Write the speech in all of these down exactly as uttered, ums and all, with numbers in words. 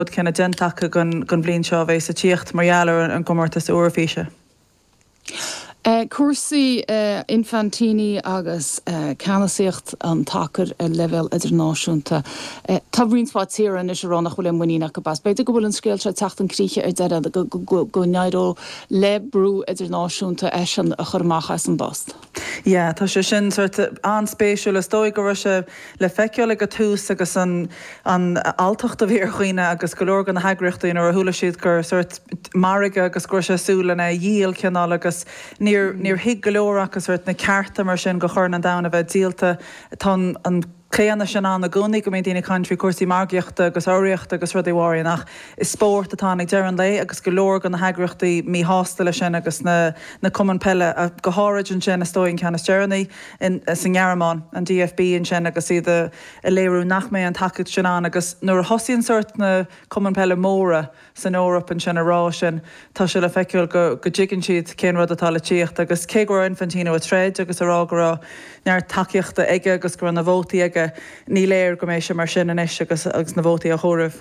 cinna gentacha gon gon bblin seo bhééis sa tíocht marhealar an gomórtas uirfíse. Uh, Cuasaí uh, Infantini agus uh, Canasíocht an takear a level idirnáisiúnta. Uh, tá bhríonfá tíar is rán nach bhfuil muíach go bas. Beidir go bhfuil an scéil se techt an críe ar dead go go neidó le brú idirnáisiúnta éan a churmach as an bost. Ja, tá sé sin sort anspéisiúil is dói go se le feiceola go túús agus an an altocht a bhíar chuoine agus golóir an heagrichtaín ar a thula siad gur sort marige agus gur se súlanna díal ceanál agus níor níor hiig golóir agus sort na cearta mar sin go chur an dana bheith díalta tá an chéanna sin an na gúnig go mé dtína country cuasaí margaíochta agus áireachta agus rud éhhair nach is spórt atá ag dearan lei agus go leor gan na heagrichtaí mí hástal sin agus na na cuman pelle a go háid an sin stóin ceannas dearnaí in san Gearmán an D F B in sin agus iad a léirú nach mé an takeid sin an agus nuair a hosíonn sort na cuman pelle móra san Eorop an sin ará sin tá se le feiciúil go go djigann siad cén rud atá le tíocht agus cé gur Infantino a tréid agus ará go near takeíochta aige agus gur na bhótaí aige ní léir go mééis sem mar sin inis agus agus na bhótaí a chóirih.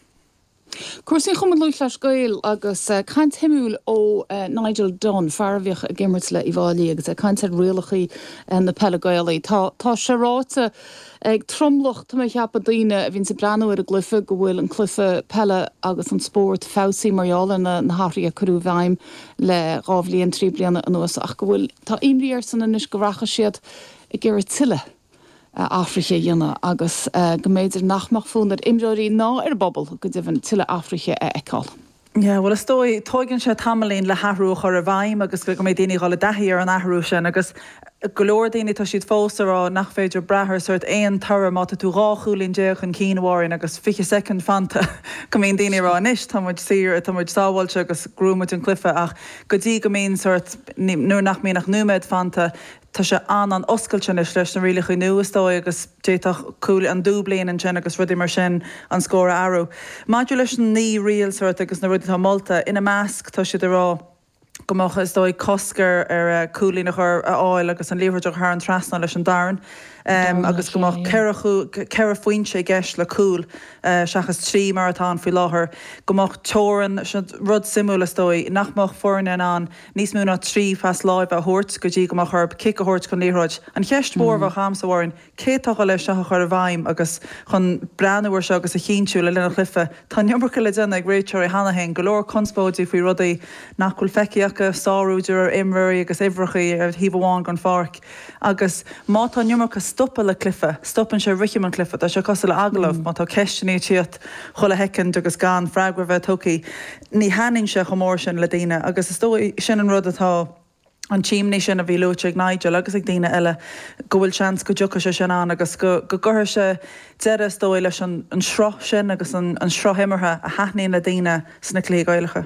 Cuasaí chum luúil leis gail agus caint himúil ó Nigel Dunn fearbhíoch a gimmert le Iválaí agus a caint rialachaí na pelle gaalaí. Tá tá sé ráta ag tromlocht tá cheappa daoine a bhín sa breanúir a glufa go bhfuil an clufa pelle agus an spórt fásaí marall na na háirí a curú bhaim le rábhlíon trí bliana an nuas ach go bhfuil tá imríar san inis go racha siad i ggéir tiile. Uh, Africha dhéanana agus uh, go méidir nachmach fúnar imróí ná ar bobbal go dtíhann tiile Africha a eáil. Ja, well is dói tóigann se tamlín le hathhrú chu a bhaim agus go mé daoine gála dathí ar an athhrú sin agus golóir daoine tá siad fósará nach féidir brethir suirt éon tar máta tú ráchúlín deach an cíháin agus fiche second fanta go mén daoine rá inis tá muid sir tá muid sáhailte agus grúmuid an clufa ach go dtí go mén suirt nuair nach mé nach numéid fanta tá sé an an oscailte leis leis na rialacha nuastáid agus déach cool an dúbléon an sin agus rudí mar sin an scóir airú. Maidir leis ní rial suirt agus na rudí tá molta ina measc tá siad ará gomach is dói coscar ar coolí nach ar áil agus an líomhaideach th an trasna leis an daran. Um, agus go mar ceire faoin sé gceist le cool uh, seachas trí maratán fao láthair go mar teoran rud simúlas dói nachmach fórne an níos múna trí fas láimh a thuirt go dtí go mar churb cic a thuirt chun líráid an cheist mórmh chamsaháin cétácha le seacha chur a bhaim agus chun breanúir se agus a chinú le lena chlufa tá neommarcha le déna ag réiteir hanahéin go leor conspóidí faoi rudaí nachhfuil feiceacha sáúidir ar imreirí agus éhrachaí ar híomháin gan farc agus má tá neommarcha stoppa le clifa, stoppan sé richim an clifa, tá sé cos le aglah má tá ceistení tíot chola hecinn agus gan freigra bheith tucaí ní haning se chomór sin le daine agus is dói sin an rud atá an tíimní sin a bhí lúte ag Nigel agus ag daine eile go bhfuil seans go dúcha sé sin an agus go go gurtha sé deire dói leis an srá sin agus an srá himmartha a haithníon le daine sna clí gaiilecha.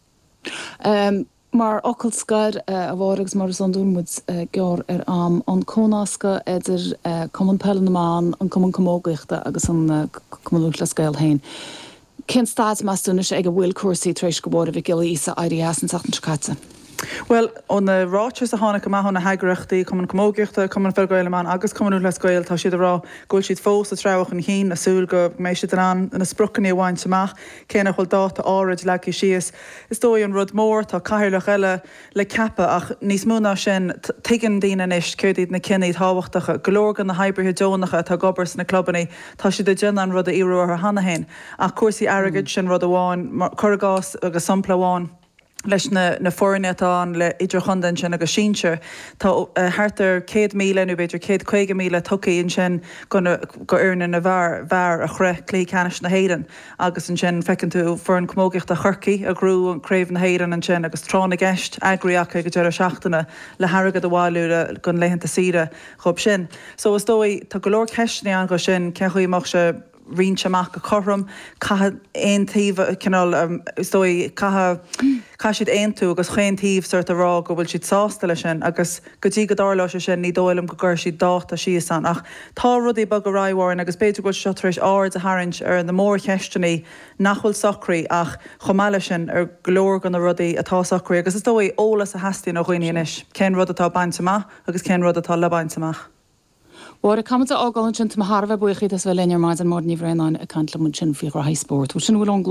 Um, Mar ocail scair a bhhargus mar an dúnmuid gear ar am an cónasca idir cuman pelle naán an cuman commógaíochta agus an cumúla le scail hain. Cén stáid meúna sé ag a bhfuil cuasaí tréis go bór a bhí giile ísa áiríheas an satan scáte. Well, on the ráis a hána go maithna heagreachtaí cuman commógaíochta cuman felgailán agus cumanú le scail tá siad ará gúil siad fós a trách an chin a súil go mééis siad an ina sprucaní bhhain semach céna chuil dáta áid le síos. Is dói an rud mór tá caiir le eile le cepa ach níos múna sin tuigean daine is chuiríad na cinnaí táhachtacha gológan na hebrethe Jonacha tá gobars na clubbaní tá siad a gin an rud a íú ar hanahéin ach cuasaí airgid sin rud amháin chugás agus sampla leis na, na fórneatán le idir chundan sin agus síseir tá uh, hartar céad míle nó beidir céad chuige míle tucaíonn sin go urna na bhar bhar a chre clí canis na héan agus an sin fecinn tú for an commógaíocht a churcií a grú an craobh na héan an sin agus trána gceist agriacha go dear seachtainna le haragad a bháilúra gon leihananta sire chob sin. So is dói tá go leor ceistní an go sin cechuíach se rin seach go chom caithe aontaobh cinál um, dói cathe Ca siad aonú agus chéontíomh suirt a rá go bhfuil siad sásta lei sin agus go dtí go dála se sin ní dóilm go gur siad dáta síos san ach tá rudaí bag go ráhhain agus beidir goil seéis áir a haint ar na mór cheistenaí nachhfuil socraí ach chomáile sin ar glór gan na rudaí atá socraí agus is dói ólas a heastíí nach chuoine inis cén rud atá baint amach agus cén rud atá le baint amach. War a kam ágáin sin Harbh buchaí as bheith lear mar an mór ní bhrein a canla mun sin fi ra sport, sin bhfuil an